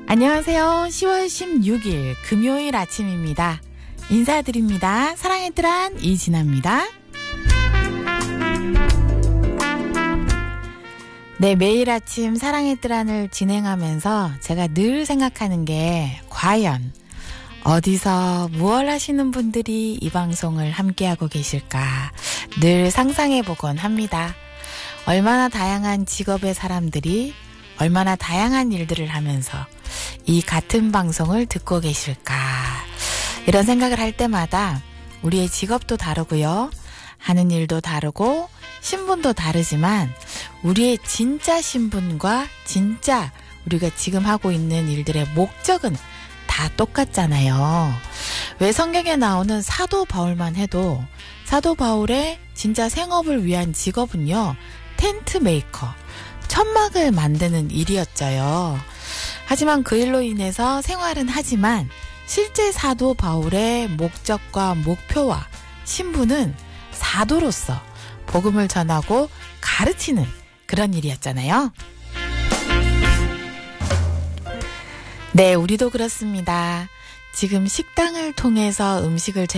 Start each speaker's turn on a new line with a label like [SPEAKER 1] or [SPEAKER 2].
[SPEAKER 1] 안녕하세요. 10월 16일 금요일 아침입니다. 인사드립니다. 사랑의 뜰한 이진아입니다. 네, 매일 아침 사랑의 뜰한을 진행하면서 제가 늘 생각하는 게 과연 어디서 무얼 하시는 분들이 이 방송을 함께하고 계실까 늘 상상해보곤 합니다. 얼마나 다양한 직업의 사람들이 얼마나 다양한 일들을 하면서 이 같은 방송을 듣고 계실까 이런 생각을 할 때마다 우리의 직업도 다르고요. 하는 일도 다르고 신분도 다르지만 우리의 진짜 신분과 진짜 우리가 지금 하고 있는 일들의 목적은 다 똑같잖아요. 왜 성경에 나오는 사도 바울만 해도 사도 바울의 진짜 생업을 위한 직업은요. 텐트 메이커, 천막을 만드는 일이었죠요. 하지만 그 일로 인해서 생활은 하지만 실제 사도 바울의 목적과 목표와 신분은 사도로서 복음을 전하고 가르치는 그런 일이었잖아요. 네, 우리도 그렇습니다. 지금 식당을 통해서 음식을